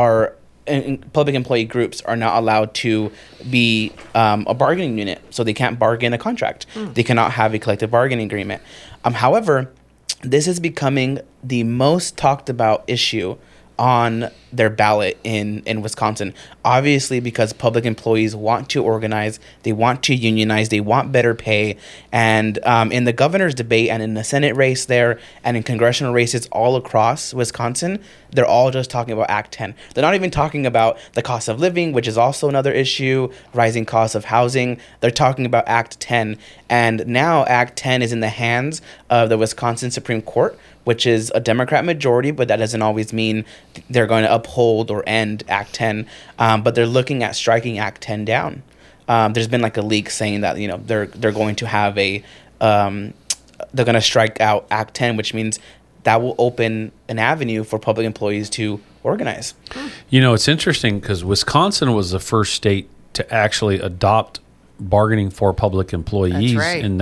Speaker 2: public employee groups are not allowed to be a bargaining unit, so they can't bargain a contract. They cannot have a collective bargaining agreement. However, this is becoming the most talked about issue on their ballot in Wisconsin. Obviously, because public employees want to organize, they want to unionize, they want better pay. And in the governor's debate and in the Senate race there and in congressional races all across Wisconsin, they're all just talking about Act 10. They're not even talking about the cost of living, which is also another issue, rising costs of housing. They're talking about Act 10. And now Act 10 is in the hands of the Wisconsin Supreme Court, which is a Democrat majority, but that doesn't always mean they're going to uphold or end Act 10. But they're looking at striking Act 10 down. There's been like a leak saying that they're going to have they're going to strike out Act 10, which means that will open an avenue for public employees to organize.
Speaker 1: It's interesting because Wisconsin was the first state to actually adopt bargaining for public employees in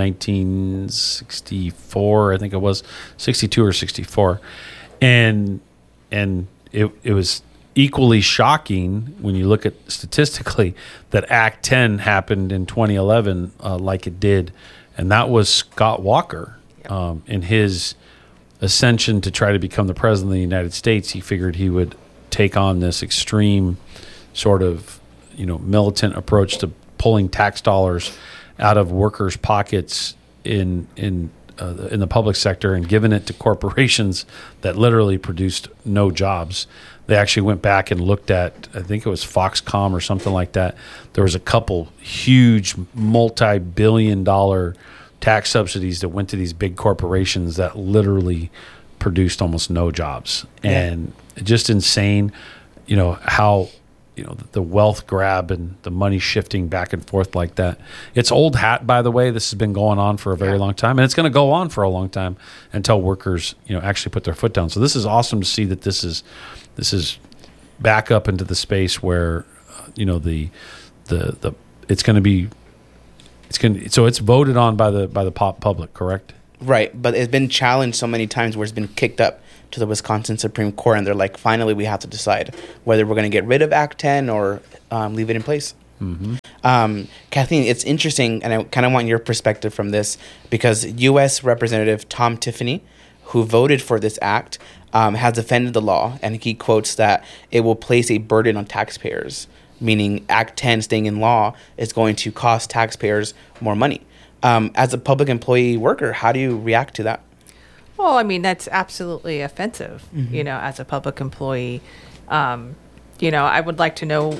Speaker 1: 1964, I think it was 62 or 64, and it was equally shocking when you look at statistically that Act 10 happened in 2011 like it did, and that was Scott Walker in his ascension to try to become the president of the United States. He figured he would take on this extreme sort of militant approach to pulling tax dollars out of workers' pockets in the public sector and giving it to corporations that literally produced no jobs. They actually went back and looked at, I think it was Foxconn or something like that. There was a couple huge multi-billion-dollar tax subsidies that went to these big corporations that literally produced almost no jobs. And just insane, how the wealth grab and the money shifting back and forth like that. It's old hat, by the way. This has been going on for a very long time, and it's going to go on for a long time until workers, actually put their foot down. So this is awesome to see that this is back up into the space where, it's going to be, so it's voted on by the public, correct?
Speaker 2: Right, but it's been challenged so many times where it's been kicked up to the Wisconsin Supreme Court, and they're like, finally, we have to decide whether we're going to get rid of Act 10 or leave it in place. Kathleen, it's interesting, and I kind of want your perspective from this, because U.S. Representative Tom Tiffany, who voted for this act, has defended the law, and he quotes that it will place a burden on taxpayers, meaning Act 10 staying in law is going to cost taxpayers more money. As a public employee worker, how do you react to that?
Speaker 3: Well, I mean, that's absolutely offensive, as a public employee. I would like to know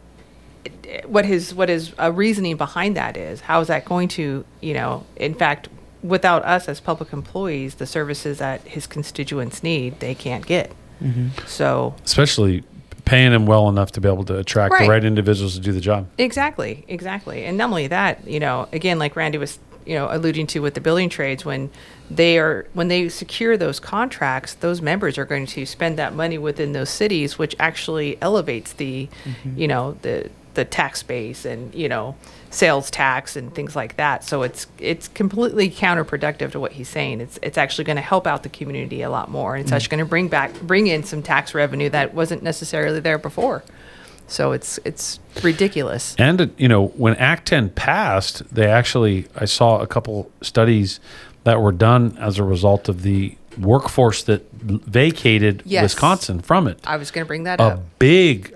Speaker 3: what his reasoning behind that is. How is that going to, in fact, without us as public employees, the services that his constituents need, they can't get. So,
Speaker 1: especially paying them well enough to be able to attract the right individuals to do the job.
Speaker 3: Exactly. And not only that, again, like Randy was, alluding to with the building trades, when they secure those contracts, those members are going to spend that money within those cities, which actually elevates the, the tax base and, sales tax and things like that. So it's completely counterproductive to what he's saying. It's actually going to help out the community a lot more. And it's actually going to bring in some tax revenue that wasn't necessarily there before. So it's ridiculous.
Speaker 1: And, when Act 10 passed, I saw a couple studies that were done as a result of the workforce that vacated Wisconsin from it.
Speaker 3: I was going to bring that up.
Speaker 1: A big,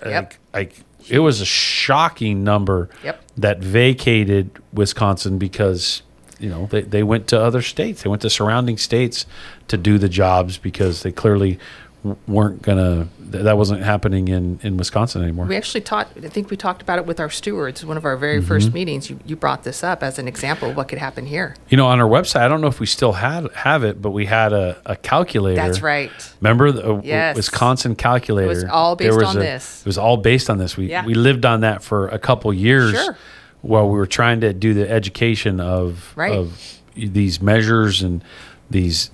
Speaker 1: it was a shocking number that vacated Wisconsin because, they went to other states. They went to surrounding states to do the jobs because they clearly weren't gonna. That wasn't happening in Wisconsin anymore.
Speaker 3: We actually I think we talked about it with our stewards. One of our very first meetings. You brought this up as an example of what could happen here.
Speaker 1: On our website, I don't know if we still have it, but we had a calculator.
Speaker 3: That's right.
Speaker 1: Remember the Wisconsin calculator?
Speaker 3: It was all based on this.
Speaker 1: It was all based on this. We lived on that for a couple years while we were trying to do the education of these measures and these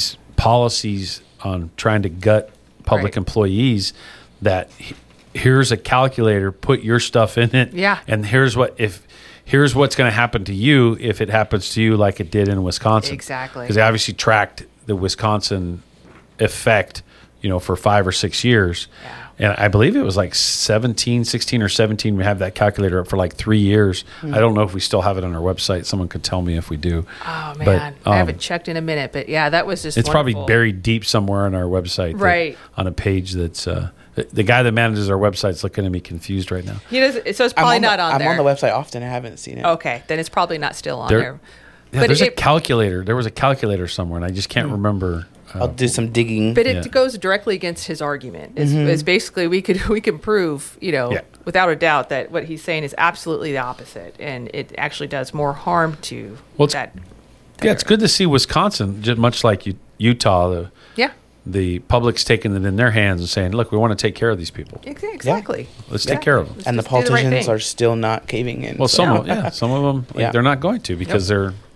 Speaker 1: policies on trying to gut public employees, that here's a calculator, put your stuff in it.
Speaker 3: Yeah.
Speaker 1: And here's what's going to happen to you if it happens to you like it did in Wisconsin.
Speaker 3: Exactly.
Speaker 1: Because they obviously tracked the Wisconsin effect, for 5 or 6 years.
Speaker 3: Yeah.
Speaker 1: And I believe it was like 16 or 17. We have that calculator up for like 3 years. I don't know if we still have it on our website. Someone could tell me if we do.
Speaker 3: Oh, man. But, I haven't checked in a minute. But, yeah, that was just
Speaker 1: It's
Speaker 3: wonderful.
Speaker 1: Probably buried deep somewhere on our website.
Speaker 3: Right.
Speaker 1: On a page that's the guy that manages our website's looking at me confused right now.
Speaker 3: So it's probably not on there.
Speaker 2: I'm on the website often. I haven't seen it.
Speaker 3: Okay. Then it's probably not still on there.
Speaker 1: Yeah, but there's a calculator. There was a calculator somewhere, and I just can't remember.
Speaker 2: I'll do some digging.
Speaker 3: But it goes directly against his argument. It's basically we can prove, without a doubt that what he's saying is absolutely the opposite, and it actually does more harm to that.
Speaker 1: Yeah, it's good to see Wisconsin, just much like Utah. The public's taking it in their hands and saying, "Look, we want to take care of these people.
Speaker 3: Exactly.
Speaker 1: Let's take care of them."
Speaker 2: And the politicians are still not caving in.
Speaker 1: Well, some of them, they're not going to because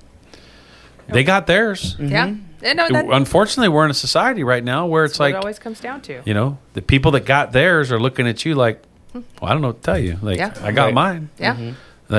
Speaker 1: they got theirs.
Speaker 3: Yeah.
Speaker 1: Unfortunately, we're in a society right now where it's like
Speaker 3: it always comes down to.
Speaker 1: The people that got theirs are looking at you like, well, I don't know what to tell you. Like, I got mine.
Speaker 3: Yeah.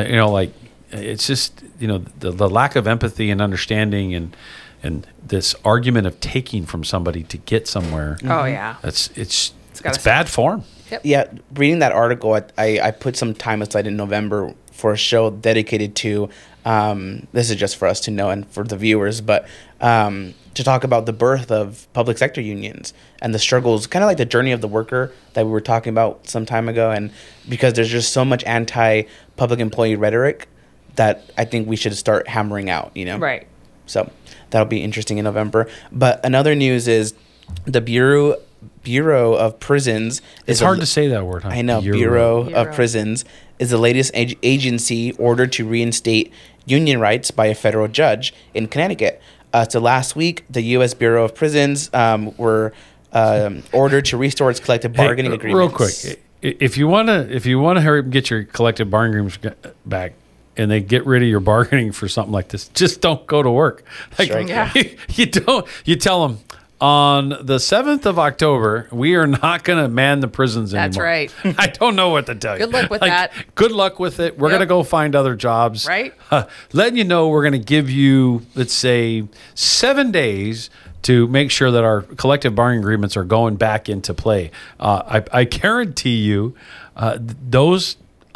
Speaker 1: It's just the lack of empathy and understanding and this argument of taking from somebody to get somewhere.
Speaker 3: Oh yeah.
Speaker 1: It's bad form.
Speaker 3: Yep.
Speaker 2: Yeah, reading that article, I put some time aside in November for a show dedicated to. This is just for us to know and for the viewers, but to talk about the birth of public sector unions and the struggles, kind of like the journey of the worker that we were talking about some time ago. And because there's just so much anti-public employee rhetoric that I think we should start hammering out,
Speaker 3: Right.
Speaker 2: So that'll be interesting in November. But another news is the Bureau of Prisons.
Speaker 1: It's hard to say that word, huh?
Speaker 2: I know. Bureau of Prisons is the latest agency ordered to reinstate union rights by a federal judge in Connecticut. So last week, the U.S. Bureau of Prisons were ordered to restore its collective bargaining agreements.
Speaker 1: Real quick, if you want to hurry up and get your collective bargaining agreements back, and they get rid of your bargaining for something like this, just don't go to work. Like,
Speaker 2: Sure.
Speaker 1: you don't. You tell them, on the 7th of October, we are not going to man the prisons anymore.
Speaker 3: That's right.
Speaker 1: I don't know what to tell you.
Speaker 3: Good luck with that.
Speaker 1: Good luck with it. We're
Speaker 3: Yep.
Speaker 1: going to go find other jobs.
Speaker 3: Right.
Speaker 1: Letting you know, we're going to give you, let's say, 7 days to make sure that our collective bargaining agreements are going back into play. I guarantee you, those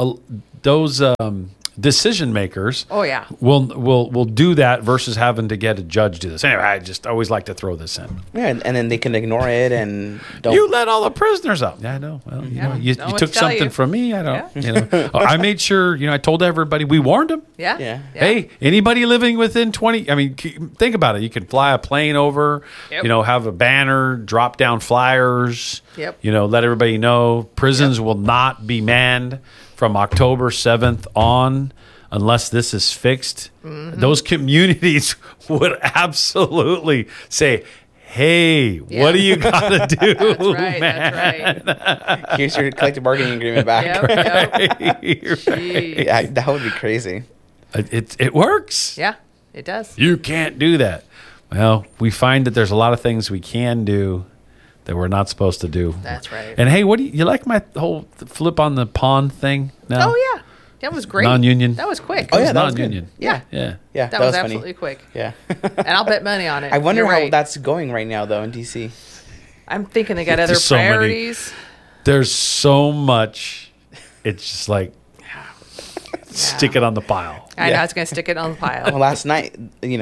Speaker 1: decision makers
Speaker 3: Oh, yeah.
Speaker 1: will do that versus having to get a judge do this. Anyway, I just always like to throw this in.
Speaker 2: Yeah, and then they can ignore it and don't.
Speaker 1: You let all the prisoners out. Yeah, I know. Well, you
Speaker 3: Yeah.
Speaker 1: know, you
Speaker 3: No one
Speaker 1: took
Speaker 3: to tell
Speaker 1: something
Speaker 3: you.
Speaker 1: from me. I don't.
Speaker 3: Yeah.
Speaker 1: You know, I made sure. I told everybody. We warned them.
Speaker 3: Yeah.
Speaker 2: Yeah.
Speaker 1: Hey, anybody living within 20, I mean, think about it. You can fly a plane over,
Speaker 3: Yep.
Speaker 1: have a banner, drop down flyers,
Speaker 3: Yep.
Speaker 1: let everybody know prisons will not be manned from October 7th on unless this is fixed.
Speaker 3: Mm-hmm.
Speaker 1: Those communities would absolutely say, hey, what do you got to do,
Speaker 3: That's right.
Speaker 1: man?
Speaker 3: That's right.
Speaker 2: Here's your collective bargaining agreement back.
Speaker 3: Yep. Yep.
Speaker 1: Right.
Speaker 2: Yeah, that would be crazy.
Speaker 1: It works.
Speaker 3: Yeah, it does.
Speaker 1: You can't do that. Well, we find that there's a lot of things we can do that we're not supposed to do.
Speaker 3: That's right.
Speaker 1: And hey, what do you like my whole flip on the pawn thing? No?
Speaker 3: Oh, yeah. That was great.
Speaker 1: Non-union.
Speaker 3: That was quick.
Speaker 2: Oh, yeah,
Speaker 1: It's
Speaker 2: that was good.
Speaker 1: non-union.
Speaker 3: Yeah.
Speaker 1: Yeah.
Speaker 2: Yeah,
Speaker 3: That was
Speaker 2: funny.
Speaker 3: absolutely quick.
Speaker 2: Yeah.
Speaker 3: And I'll bet money on it.
Speaker 2: I wonder
Speaker 3: You're
Speaker 2: how
Speaker 3: right.
Speaker 2: that's going right now, though, in DC.
Speaker 3: I'm thinking they got other
Speaker 1: There's so many.
Speaker 3: priorities.
Speaker 1: There's so much. It's just like stick it on the pile.
Speaker 3: I know
Speaker 2: Yeah.
Speaker 3: it's going to stick it on the pile.
Speaker 2: Well, last night,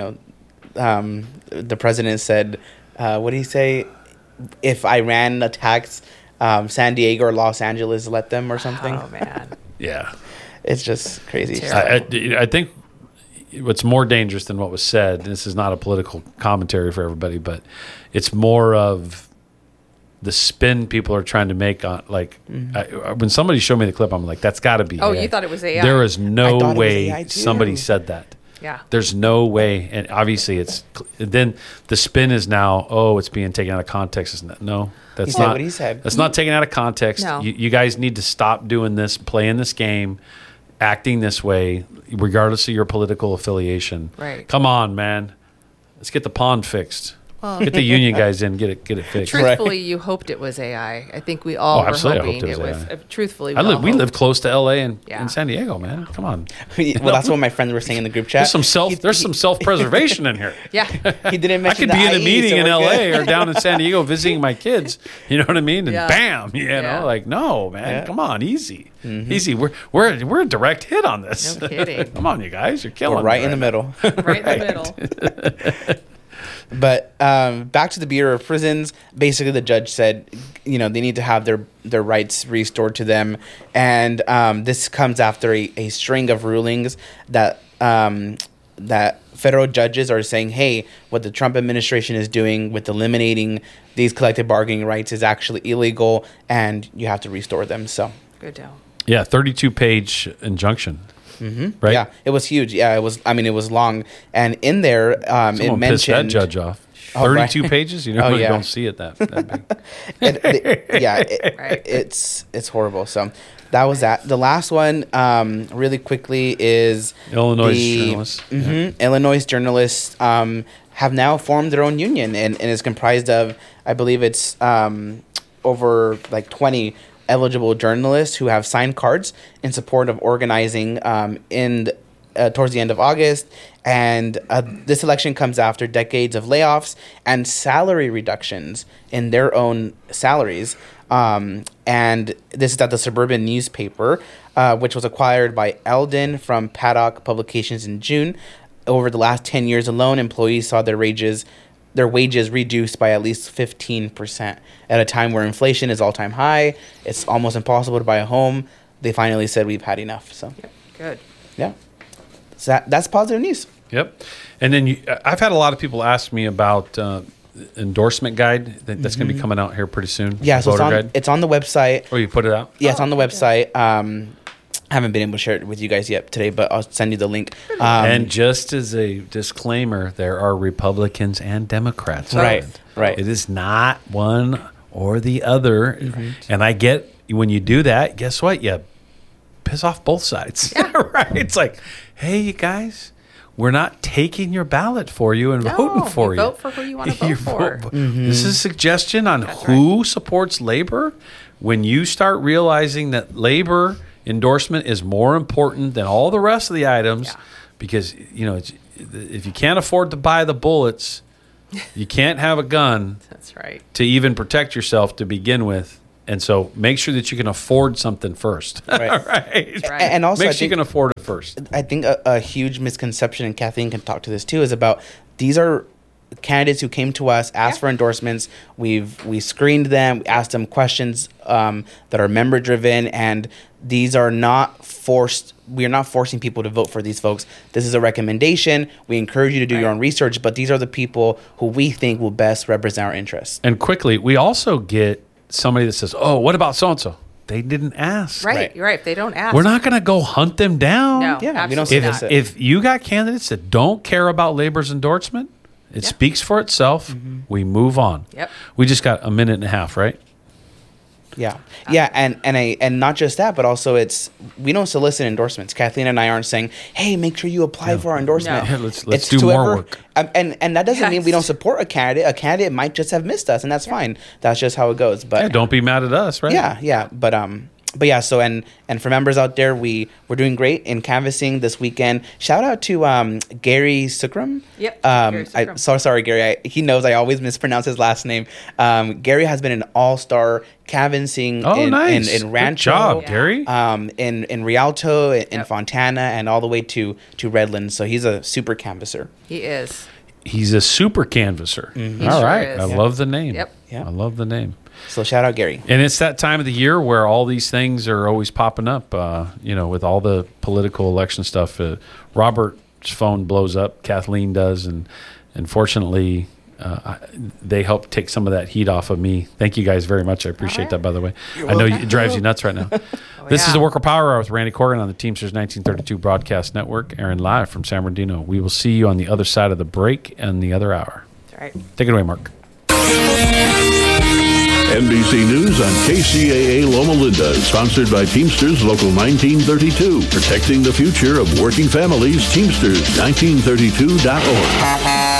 Speaker 2: the president said, what did he say? If Iran attacks San Diego or Los Angeles, let them or something.
Speaker 3: Oh, man.
Speaker 1: Yeah.
Speaker 2: It's just crazy.
Speaker 3: Terrible.
Speaker 1: I think what's more dangerous than what was said, and this is not a political commentary for everybody, but it's more of the spin people are trying to make on, like, when somebody showed me the clip, I'm like, that's got to be
Speaker 3: Oh,
Speaker 1: AI.
Speaker 3: you thought it was AI.
Speaker 1: There is
Speaker 2: I
Speaker 1: no
Speaker 2: thought it was
Speaker 1: way
Speaker 2: AI too.
Speaker 1: somebody said that.
Speaker 3: Yeah.
Speaker 1: There's no way, and obviously then the spin is now, it's being taken out of context. Isn't it? No, that's
Speaker 2: He said
Speaker 1: not
Speaker 2: what he said.
Speaker 1: That's not taken out of context.
Speaker 3: No.
Speaker 1: You guys need to stop doing this, playing this game, acting this way, regardless of your political affiliation.
Speaker 3: Right.
Speaker 1: Come on, man. Let's get the pond fixed. Get the union guys in, get it fixed.
Speaker 3: Truthfully, you hoped it was AI. I think we all were
Speaker 1: absolutely, I
Speaker 3: hoping
Speaker 1: hoped
Speaker 3: it was.
Speaker 1: AI.
Speaker 3: Truthfully,
Speaker 1: We live close to LA and
Speaker 3: Yeah.
Speaker 1: in San Diego, man. Come on.
Speaker 2: Well, that's what my friends were saying in the group chat.
Speaker 1: There's some self-preservation in here.
Speaker 3: Yeah.
Speaker 2: He didn't
Speaker 1: I
Speaker 2: mention
Speaker 1: could be
Speaker 2: the
Speaker 1: in a
Speaker 2: IE,
Speaker 1: meeting
Speaker 2: so
Speaker 1: in
Speaker 2: we're
Speaker 1: LA
Speaker 2: good.
Speaker 1: or down in San Diego visiting my kids. You know what I mean? And
Speaker 3: Yeah.
Speaker 1: bam,
Speaker 3: Yeah.
Speaker 1: like, no, man,
Speaker 2: Yeah.
Speaker 1: come on, easy, easy. We're a direct hit on this.
Speaker 3: No kidding.
Speaker 1: Come on, you guys, you're killing
Speaker 2: We're
Speaker 1: me
Speaker 2: right in the middle.
Speaker 3: Right in the middle.
Speaker 2: But back to the Bureau of Prisons. Basically, the judge said, they need to have their rights restored to them, and this comes after a string of rulings that that federal judges are saying, hey, what the Trump administration is doing with eliminating these collective bargaining rights is actually illegal, and you have to restore them. So,
Speaker 3: Good deal.
Speaker 1: Yeah, 32-page injunction. Right?
Speaker 2: yeah, it was huge. Yeah, it was. I mean, it was long, and in there, it
Speaker 1: Someone pissed that
Speaker 2: mentioned
Speaker 1: judge off.
Speaker 2: Oh, right.
Speaker 1: 32 pages. You
Speaker 2: Oh,
Speaker 1: really
Speaker 2: yeah.
Speaker 1: don't see it that big.
Speaker 3: Right.
Speaker 2: it's horrible. So that was that. The last one, really quickly, is
Speaker 1: Illinois journalists.
Speaker 2: Illinois journalists have now formed their own union, and is comprised of, I believe it's over like 20 eligible journalists who have signed cards in support of organizing towards the end of August. And this election comes after decades of layoffs and salary reductions in their own salaries. And this is at the Suburban newspaper, which was acquired by Eldon from Paddock Publications in June. Over the last 10 years alone, employees saw their wages reduced by at least 15%. At a time where inflation is all-time high, it's almost impossible to buy a home. They finally said, we've had enough. So,
Speaker 3: Good.
Speaker 2: yeah. So that's positive news.
Speaker 1: Yep. And then I've had a lot of people ask me about endorsement guide that's going to be coming out here pretty soon.
Speaker 2: Yeah, so
Speaker 1: Voter guide.
Speaker 2: it's on the website.
Speaker 1: Oh, you put it out?
Speaker 2: Yeah, it's on the website. I haven't been able to share it with you guys yet today, but I'll send you the link.
Speaker 1: And just as a disclaimer, there are Republicans and Democrats. on
Speaker 2: Right,
Speaker 1: it.
Speaker 2: right.
Speaker 1: It is not one or the other. And I get when you do that, guess what? You piss off both sides. Right? It's like, hey, you guys, we're not taking your ballot for you and voting for you.
Speaker 3: Vote for who you want to vote for.
Speaker 1: This is a suggestion on who supports labor. When you start realizing that labor endorsement is more important than all the rest of the items, because if you can't afford to buy the bullets, you can't have a gun.
Speaker 3: That's right.
Speaker 1: To even protect yourself to begin with. And so make sure that you can afford something first.
Speaker 2: Right.
Speaker 1: Right.
Speaker 2: And also,
Speaker 1: make sure you can afford it first.
Speaker 2: I think a huge misconception, and Kathleen can talk to this too, is about these are candidates who came to us, asked for endorsements. We screened them, we asked them questions that are member driven, and these are not forced. We are not forcing people to vote for these folks. This is a recommendation. We encourage you to do your own research, but these are the people who we think will best represent our interests.
Speaker 1: And quickly, we also get somebody that says, "Oh, what about so-and-so?" They didn't ask.
Speaker 3: Right. You're right. If they don't ask,
Speaker 1: we're not going to go hunt them down.
Speaker 3: No,
Speaker 2: Yeah, we don't
Speaker 3: absolutely not.
Speaker 1: If you got candidates that don't care about labor's endorsement, it speaks for itself. We move on.
Speaker 3: Yep.
Speaker 1: We just got a minute and a half, right?
Speaker 2: Yeah, and not just that, but also we don't solicit endorsements. Kathleen and I aren't saying, "Hey, make sure you apply for our endorsement."
Speaker 3: No.
Speaker 1: Yeah, let's
Speaker 2: It's
Speaker 1: do more work.
Speaker 2: And that doesn't mean we don't support a candidate. A candidate might just have missed us, and that's fine. That's just how it goes. But
Speaker 1: Don't be mad at us, right?
Speaker 2: Yeah. But yeah, so and for members out there, we're doing great in canvassing this weekend. Shout out to Gary Sukram.
Speaker 3: Yep. Gary Sukram.
Speaker 2: So sorry, Gary. He knows I always mispronounce his last name. Gary has been an all-star canvassing
Speaker 1: nice.
Speaker 2: in Rancho.
Speaker 1: Good job, Gary.
Speaker 2: In Rialto, in Fontana, and all the way to Redlands. So he's a super canvasser.
Speaker 3: He is.
Speaker 1: He's a super canvasser.
Speaker 3: He
Speaker 1: All
Speaker 3: sure
Speaker 1: right.
Speaker 3: is.
Speaker 1: I love the name.
Speaker 3: Yep.
Speaker 2: Yeah.
Speaker 1: I love the name.
Speaker 2: So shout out Gary.
Speaker 1: And it's that time of the year where all these things are always popping up, with all the political election stuff. Robert's phone blows up, Kathleen does, and fortunately, they help take some of that heat off of me. Thank you guys very much. I appreciate that, by the way. I know it drives you nuts right now. This is the Worker Power Hour with Randy Corrigan on the Teamsters 1932 Broadcast Network, airing live from San Bernardino. We will see you on the other side of the break and the other hour.
Speaker 3: That's right.
Speaker 1: Take it away, Mark.
Speaker 6: NBC News on KCAA Loma Linda is sponsored by Teamsters Local 1932. Protecting the future of working families. Teamsters 1932.org.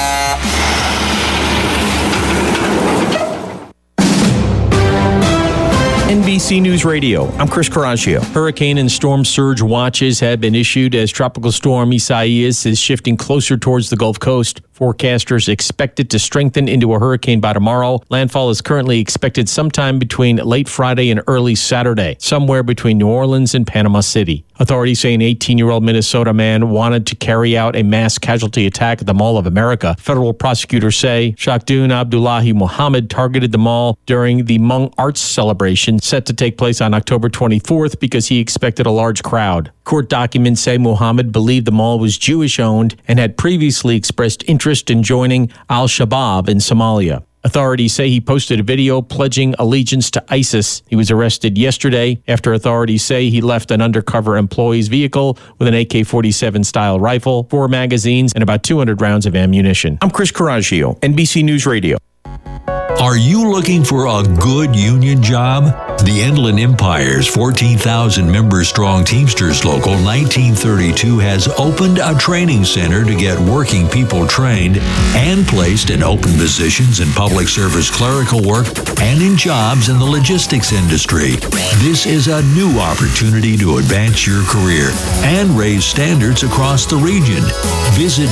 Speaker 7: NBC News Radio, I'm Chris Coraggio. Hurricane and storm surge watches have been issued as Tropical Storm Isaias is shifting closer towards the Gulf Coast. Forecasters expect it to strengthen into a hurricane by tomorrow. Landfall is currently expected sometime between late Friday and early Saturday, somewhere between New Orleans and Panama City. Authorities say an 18-year-old Minnesota man wanted to carry out a mass casualty attack at the Mall of America. Federal prosecutors say Shakdoon Abdullahi Muhammad targeted the mall during the Hmong Arts celebration set to take place on October 24th because he expected a large crowd. Court documents say Muhammad believed the mall was Jewish-owned and had previously expressed interest in joining al-Shabaab in Somalia. Authorities say he posted a video pledging allegiance to ISIS. He was arrested yesterday after authorities say he left an undercover employee's vehicle with an AK-47 style rifle, 4 magazines, and about 200 rounds of ammunition. I'm Chris Coraggio, NBC News Radio.
Speaker 8: Are you looking for a good union job? The Inland Empire's 14,000 member strong Teamsters Local 1932 has opened a training center to get working people trained and placed in open positions in public service clerical work and in jobs in the logistics industry. This is a new opportunity to advance your career and raise standards across the region. Visit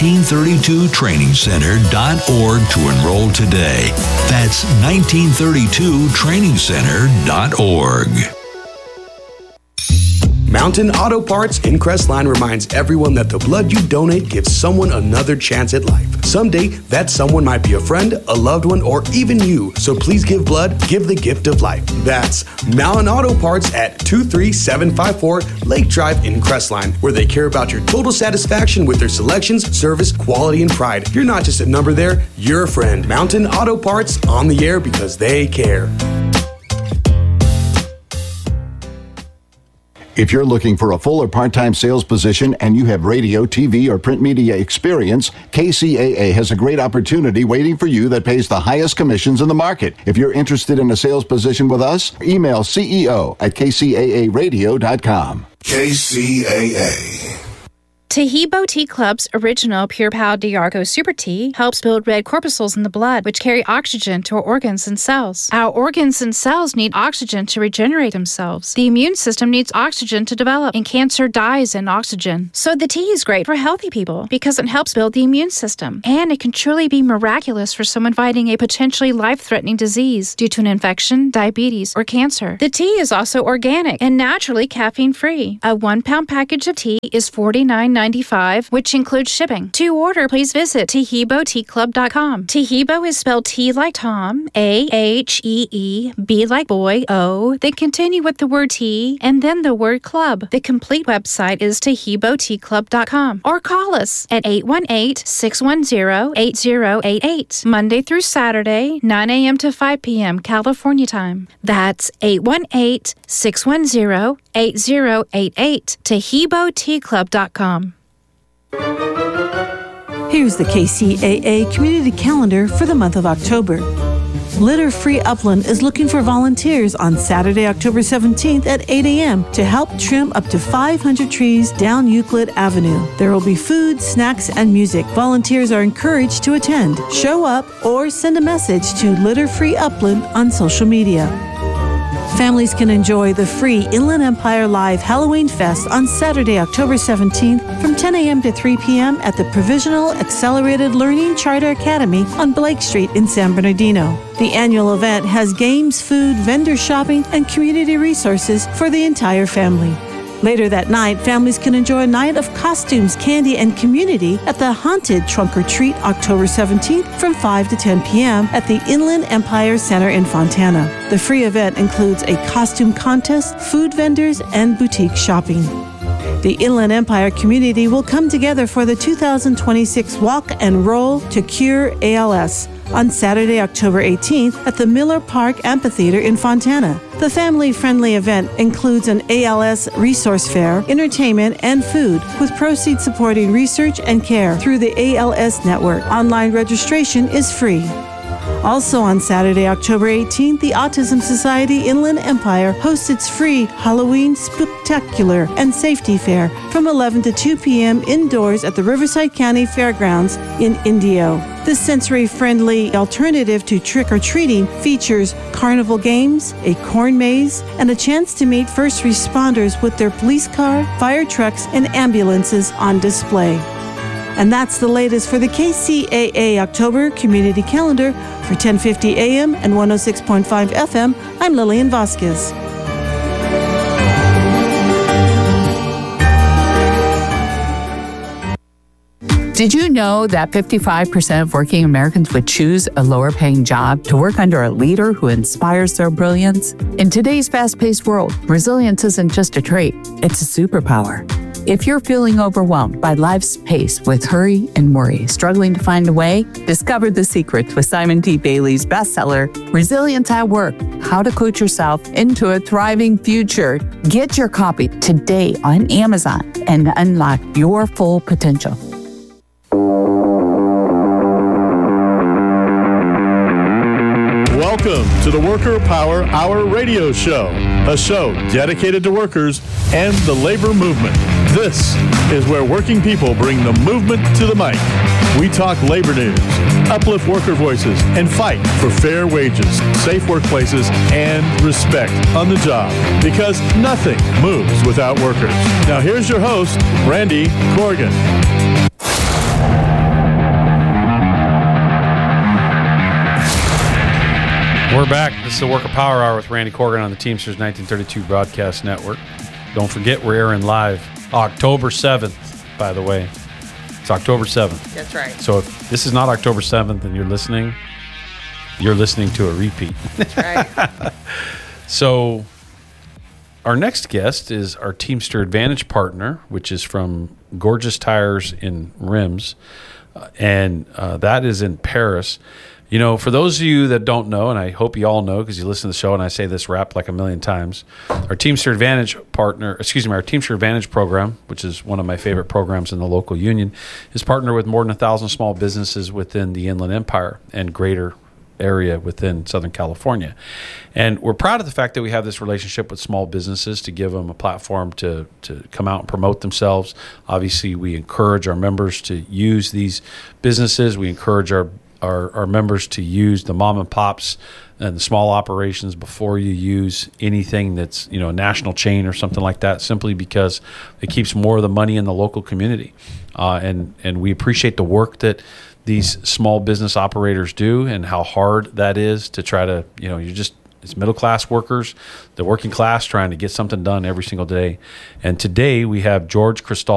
Speaker 8: 1932trainingcenter.org to enroll today. That's 1932trainingcenter.org.
Speaker 9: Mountain Auto Parts in Crestline reminds everyone that the blood you donate gives someone another chance at life. Someday, that someone might be a friend, a loved one, or even you. So please give blood, give the gift of life. That's Mountain Auto Parts at 23754 Lake Drive in Crestline, where they care about your total satisfaction with their selections, service, quality, and pride. You're not just a number there, you're a friend. Mountain Auto Parts on the air because they care.
Speaker 4: If you're looking for a full or part-time sales position and you have radio, TV, or print media experience, KCAA has a great opportunity waiting for you that pays the highest commissions in the market. If you're interested in a sales position with us, email CEO@kcaaradio.com.
Speaker 10: KCAA. Tahibo Tea Club's original Pure Pau D'Arco Super Tea helps build red corpuscles in the blood, which carry oxygen to our organs and cells. Our organs and cells need oxygen to regenerate themselves. The immune system needs oxygen to develop, and cancer dies in oxygen. So the tea is great for healthy people because it helps build the immune system. And it can truly be miraculous for someone fighting a potentially life-threatening disease due to an infection, diabetes, or cancer. The tea is also organic and naturally caffeine-free. A 1-pound package of tea is $49.95, which includes shipping. To order, please visit TahiboTeaClub.com. Tahibo is spelled T like Tom, A-H-E-E, B like boy, O, then continue with the word tea, and then the word club. The complete website is TahiboTeaClub.com. Or call us at 818-610-8088, Monday through Saturday, 9 a.m. to 5 p.m. California time. That's 818-610-8088, TahiboTeaClub.com.
Speaker 11: Here's the KCAA Community Calendar for the month of October. Litter Free Upland is looking for volunteers on Saturday, October 17th at 8 a.m. to help trim up to 500 trees down Euclid Avenue. There will be food, snacks, and music. Volunteers are encouraged to attend. Show up or send a message to Litter Free Upland on social media. Families can enjoy the free Inland Empire Live Halloween Fest on Saturday, October 17th from 10 a.m. to 3 p.m. at the Provisional Accelerated Learning Charter Academy on Blake Street in San Bernardino. The annual event has games, food, vendor shopping, and community resources for the entire family. Later that night, families can enjoy a night of costumes, candy, and community at the Haunted Trunk or Treat October 17th from 5 to 10 p.m. at the Inland Empire Center in Fontana. The free event includes a costume contest, food vendors, and boutique shopping. The Inland Empire community will come together for the 2026 Walk and Roll to Cure ALS on Saturday, October 18th at the Miller Park Amphitheater in Fontana. The family-friendly event includes an ALS resource fair, entertainment, and food, with proceeds supporting research and care through the ALS Network. Online registration is free. Also on Saturday, October 18th, the Autism Society Inland Empire hosts its free Halloween Spooktacular and Safety Fair from 11 to 2 p.m. indoors at the Riverside County Fairgrounds in Indio. This sensory-friendly alternative to trick-or-treating features carnival games, a corn maze, and a chance to meet first responders with their police car, fire trucks, and ambulances on display. And that's the latest for the KCAA October Community Calendar for 1050 AM and 106.5 FM. I'm Lillian Vasquez.
Speaker 12: Did you know that 55% of working Americans would choose a lower-paying job to work under a leader who inspires their brilliance? In today's fast-paced world, resilience isn't just a trait, it's a superpower. If you're feeling overwhelmed by life's pace with hurry and worry, struggling to find a way, discover the secret with Simon T. Bailey's bestseller, Resilience at Work, How to Coach Yourself into a Thriving Future. Get your copy today on Amazon and unlock your full potential.
Speaker 13: Welcome to the Worker Power Hour radio show, a show dedicated to workers and the labor movement. This is where working people bring the movement to the mic. We talk labor news, uplift worker voices, and fight for fair wages, safe workplaces, and respect on the job, because nothing moves without workers. Now here's your host, Randy Corrigan.
Speaker 1: We're back. This is the Worker Power Hour with Randy Corrigan on the Teamsters 1932 Broadcast Network. Don't forget, we're airing live October 7th, by the way. It's October 7th.
Speaker 3: That's right.
Speaker 1: So if this is not October 7th and you're listening to a repeat.
Speaker 3: That's right.
Speaker 1: So our next guest is our Teamster Advantage partner, which is from Gorgeous Tires in Rims, and that is in Paris. You know, for those of you that don't know, and I hope you all know because you listen to the show and I say this rap like a million times, our Teamster Advantage our Teamster Advantage program, which is one of my favorite programs in the local union, is partnered with more than 1,000 small businesses within the Inland Empire and greater area within Southern California. And we're proud of the fact that we have this relationship with small businesses to give them a platform to come out and promote themselves. Obviously, we encourage our members to use these businesses. We encourage our members to use the mom and pops and the small operations before you use anything that's, a national chain or something like that, simply because it keeps more of the money in the local community. And we appreciate the work that these small business operators do and how hard that is to try to, it's middle-class workers, the working class trying to get something done every single day. And today we have George Cristal